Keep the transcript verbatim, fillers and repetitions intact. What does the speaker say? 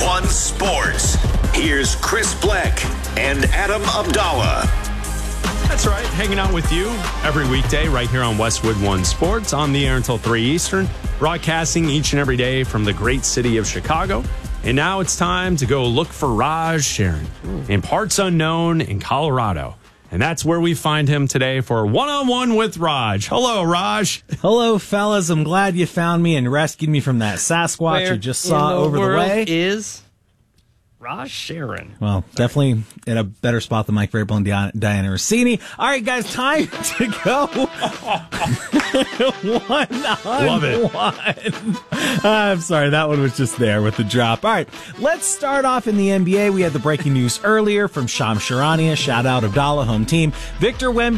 One Sports. Here's Chris Bleck and Adam Abdallah. That's right, hanging out with you every weekday right here on Westwood One Sports, on the air until three Eastern, broadcasting each and every day from the great city of Chicago. And now it's time to go look for Raj Sharon in parts unknown in Colorado. And that's where we find him today for one-on-one with Raj. Hello, Raj. Hello, fellas. I'm glad you found me and rescued me from that Sasquatch Where you just saw in the over the world way. Is Raj Sharon. Well, definitely in a better spot than Mike Vrabel and Diana, Diana Rossini. All right, guys, time to go. one on Love it. one. I'm sorry, that one was just there with the drop. All right, let's start off in the N B A. We had the breaking news earlier from Shams Charania. Shout out Abdallah, home team. Victor Wembanyama